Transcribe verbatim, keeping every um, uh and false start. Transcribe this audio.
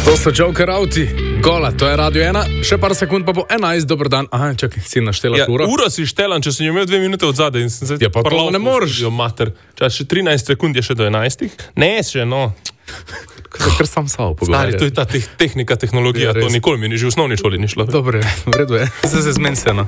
To so Joker Auti, gola, to je Radio ena, še par sekund pa bo enajst, dober dan. Aha, čakaj, si naštela ja, uro. Uro si štelan, če sem jo imel dve minute od zadaj in sem se... Ja, pa to ne moreš. Jo, mater, čas še trinajst sekund je še do enajstih. Ne, še, no. Ker sam samo pogovarjam. Stari, to je ta te- tehnika, tehnologija, Ja, to res. nikoli mi ni že v osnovni šoli ni šlo. Dobre, v redu je. Zdaj se zmen se, no.